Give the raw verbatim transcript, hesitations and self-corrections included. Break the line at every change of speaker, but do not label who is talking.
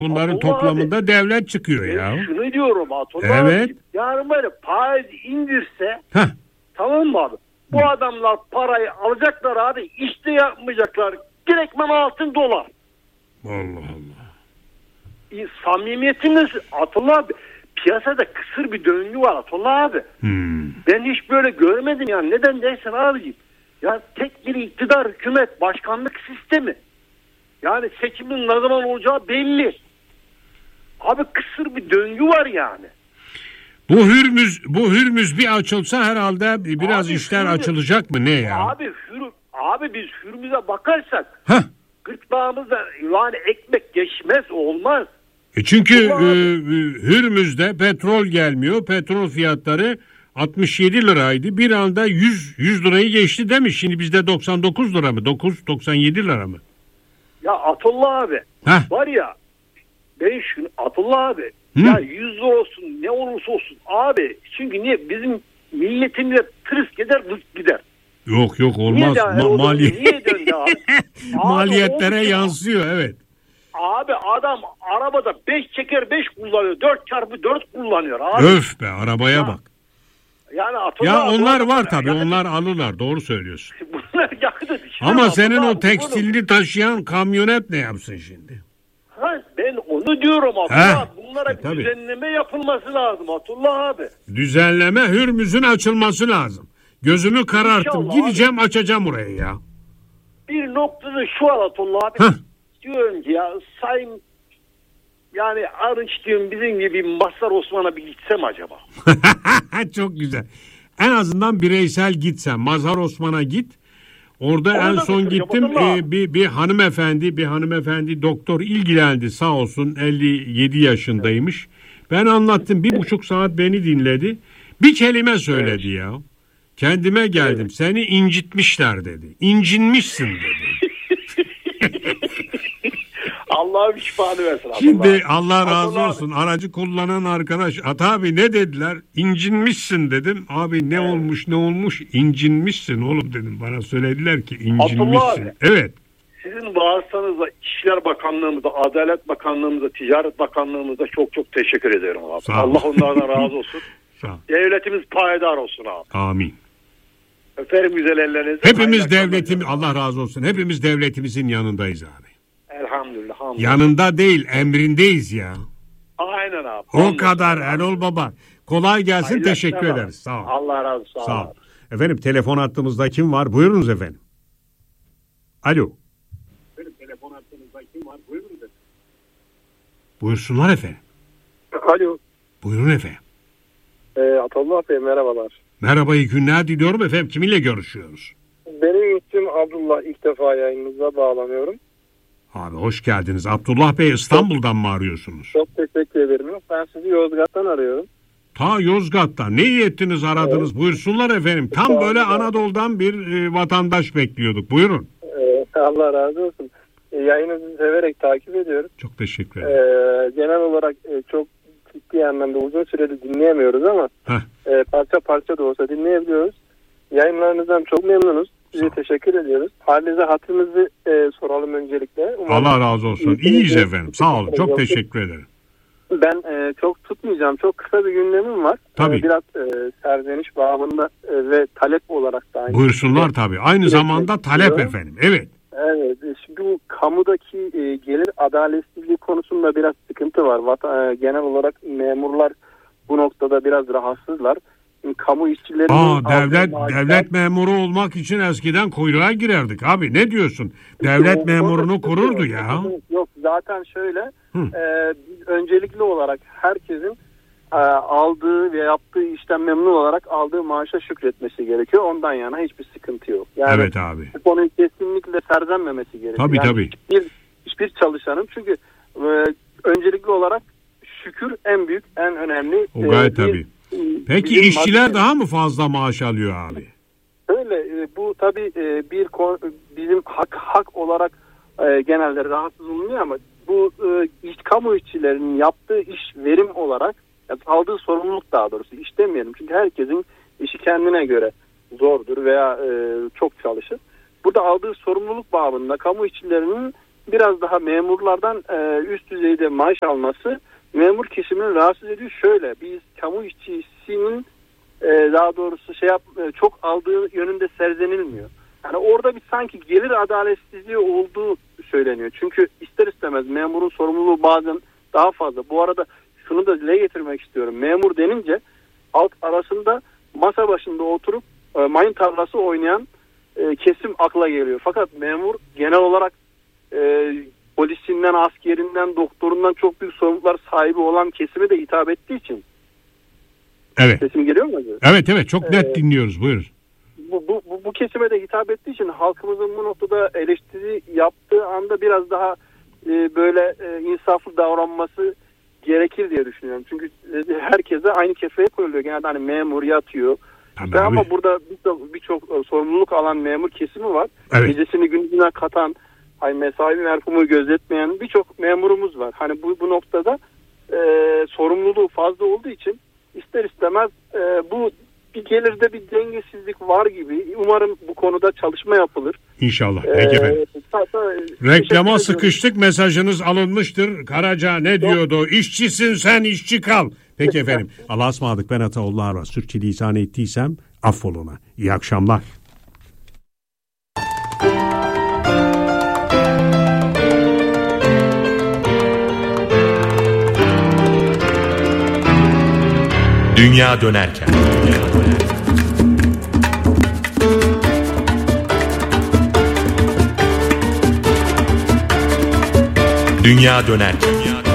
Bunların
Atullah
toplamında
abi,
devlet çıkıyor
ben
ya.
şunu diyorum Atullah
Evet.
abi. Yani böyle faiz indirse
Heh.
tamam mı abi? Bu Hı. adamlar parayı alacaklar abi. İşte yapmayacaklar. Direktmen altın dolar.
Allah Allah.
E, samimiyetimiz Atullah abi. Piyasada kısır bir döngü var Atullah abi.
Hmm.
Ben hiç böyle görmedim yani. Neden dersen abiciğim. Ya tek bir iktidar, hükümet, başkanlık sistemi. Yani seçimin ne zaman olacağı belli. Abi kısır bir döngü var yani.
Bu Hürmüz, bu Hürmüz bir açılsa herhalde biraz
abi,
işler
Hürmüz,
açılacak mı ne ya?
Abi Hür, abi biz Hürmüz'e bakarsak
Heh.
gırtlağımızda yani ekmek geçmez olmaz.
E çünkü e, Hürmüz'de petrol gelmiyor. Petrol fiyatları altmış yedi liraydı. Bir anda yüz yüz lirayı geçti değil mi? Şimdi bizde doksan dokuz lira mı? dokuz doksan yedi lira mı?
Ya Atullah abi
Heh.
var ya ben şunu Atullah abi
Hı?
ya yüz lira olsun ne olursa olsun abi çünkü niye bizim milletimize tırıs gider vık gider.
Yok yok olmaz. Ma- mali...
Niye döndü abi?
Maliyetlere
abi,
yansıyor evet.
Abi adam arabada beş çeker beş kullanıyor. dört çarpı dört kullanıyor abi.
Öf be arabaya ya, bak.
Yani Atullah
ya onlar
abi,
var tabii
yakıt,
onlar alırlar doğru söylüyorsun.
Bunlar yakıt.
Ama senin o tekstilli taşıyan kamyonet ne yapsın şimdi?
Ha, ben onu diyorum Atullah. Bunlara
e,
bir düzenleme yapılması lazım Atullah abi.
Düzenleme Hürmüz'ün açılması lazım. Gözümü kararttım. İnşallah Gideceğim abi. Açacağım orayı ya.
Bir noktada şu var Atullah abi. Heh. Diyorum ki ya sayın yani Arınç diyorum bizim gibi Mazhar Osman'a bir gitsem acaba.
Çok güzel. En azından bireysel gitsen. Mazhar Osman'a git. Orada Onu en son gittim e, bir, bir hanımefendi bir hanımefendi doktor ilgilendi sağ olsun elli yedi yaşındaymış. Ben anlattım bir buçuk saat beni dinledi. Bir kelime söyledi evet. ya. Kendime geldim. Evet. Seni incitmişler dedi. İncinmişsin dedi.
Allah'ım şifanı versin.
Şimdi Allah razı Allah olsun. Abi. Aracı kullanan arkadaş. At abi ne dediler? İncinmişsin dedim. Abi ne evet. olmuş ne olmuş? İncinmişsin oğlum dedim. Bana söylediler ki incinmişsin. Evet.
Sizin vasıtanızla İçişler Bakanlığımıza, Adalet Bakanlığımıza, Ticaret Bakanlığımıza çok çok teşekkür ederim abi. Allah onlardan razı olsun. Sağ Devletimiz payidar olsun abi.
Amin.
Öperim güzel ellerinizden.
Hepimiz devletim Allah razı olsun. Hepimiz devletimizin yanındayız abi.
Elhamdülillah. Hamdülillah.
Yanında değil emrindeyiz ya.
Aynen abi.
O Hamdülillah. Kadar Erol Baba. Kolay gelsin. Hayırlı teşekkür ederiz. Abi. Sağ ol.
Allah razı olsun.
Sağ ol. Efendim telefon hattımızda kim var? Buyurunuz efendim. Alo. Efendim telefon hattımızda kim var? Buyurunuz efendim. Buyursunlar efendim.
Alo.
Buyurun efendim.
E, Atullah Bey merhabalar.
Merhaba iyi günler diliyorum efendim. Kiminle görüşüyoruz?
Benim ismim Abdullah. İlk defa yayınınıza bağlanıyorum.
Abi hoş geldiniz. Abdullah Bey İstanbul'dan mı arıyorsunuz?
Çok teşekkür ederim. Ben sizi Yozgat'tan arıyorum.
Ta Yozgat'tan. Ne iyi ettiniz aradınız. Evet. Buyursunlar efendim. Tam tamam, böyle tamam. Anadolu'dan bir e, vatandaş bekliyorduk. Buyurun.
Ee, Allah razı olsun. E, yayınınızı severek takip ediyoruz.
Çok teşekkür ederim. Ee,
genel olarak e, çok ciddi anlamda uzun süredir dinleyemiyoruz ama e, parça parça da olsa dinleyebiliyoruz. Yayınlarınızdan çok memnunuz. Size teşekkür ediyoruz. Halinize hatırınızı e, soralım öncelikle.
Umarım Allah razı olsun. İyiyiz efendim. Sağ olun. Çok teşekkür ederim.
Ben e, çok tutmayacağım. Çok kısa bir gündemim var.
Tabii.
E, biraz e, serzeniş bağımında e, ve talep olarak da aynı.
Buyursunlar şey. Tabii. Aynı zamanda talep efendim. Evet.
Evet. Şimdi bu kamudaki e, gelir adaletsizliği konusunda biraz sıkıntı var. Vata, e, genel olarak memurlar bu noktada biraz rahatsızlar. Kamu işçilerinin
Aa, devlet maaşlar... devlet memuru olmak için eskiden kuyruğa girerdik abi. Ne diyorsun? Devlet yok, memurunu korurdu ya.
Yok zaten şöyle e, öncelikli olarak herkesin e, aldığı ve yaptığı işten memnun olarak aldığı maaşa şükretmesi gerekiyor. Ondan yana hiçbir sıkıntı yok. Yani
evet abi.
Bu konuyu kesinlikle serzenmemesi gerekiyor.
Tabii
yani
tabii.
Hiçbir, hiçbir çalışanın çünkü e, öncelikli olarak şükür en büyük en önemli.
O gayet
e,
tabii. Peki bizim işçiler madde... daha mı fazla maaş alıyor abi?
Öyle bu tabii bir bizim hak hak olarak genelde rahatsız olunuyor ama bu iş kamu işçilerinin yaptığı iş verim olarak aldığı sorumluluk daha doğrusu iş demeyelim çünkü herkesin işi kendine göre zordur veya çok çalışır. Burada aldığı sorumluluk babında kamu işçilerinin biraz daha memurlardan e, üst düzeyde maaş alması memur kesimini rahatsız ediyor. Şöyle, biz kamu işçisinin e, daha doğrusu şey yap, e, çok aldığı yönünde serzenilmiyor. Yani orada bir sanki gelir adaletsizliği olduğu söyleniyor. Çünkü ister istemez memurun sorumluluğu bazen daha fazla. Bu arada şunu da dile getirmek istiyorum. Memur denince halk arasında masa başında oturup e, mayın tarlası oynayan e, kesim akla geliyor. Fakat memur genel olarak e, polisinden, askerinden, doktorundan çok büyük sorumluluklar sahibi olan kesime de hitap ettiği için.
Evet.
Sesim geliyor mu?
Evet evet, çok net
ee,
dinliyoruz. Buyurun.
Bu, bu, bu, bu kesime de hitap ettiği için halkımızın bu noktada eleştiri yaptığı anda biraz daha e, böyle e, insaflı davranması gerekir diye düşünüyorum. Çünkü e, herkese aynı kefeye koyuluyor. Genelde hani memur yatıyor. İşte ama burada birçok birçok e, sorumluluk alan memur kesimi var.
Evet.
Gecesini gündüzüne katan, hani mesai merhumu gözetmeyen birçok memurumuz var. Hani bu, bu noktada e, sorumluluğu fazla olduğu için ister istemez e, bu bir gelirde bir dengesizlik var gibi. Umarım bu konuda çalışma yapılır.
İnşallah. Peki efendim. Ee, Reklama sıkıştık, mesajınız alınmıştır. Karaca ne diyordu? İşçisin sen, işçi kal. Peki efendim. Allah'a ısmarladık. Ben Ataoğlu Aras. Sürçülisan ettiysem affoluna. İyi akşamlar.
Dünya dönerken. Dünya dönerken.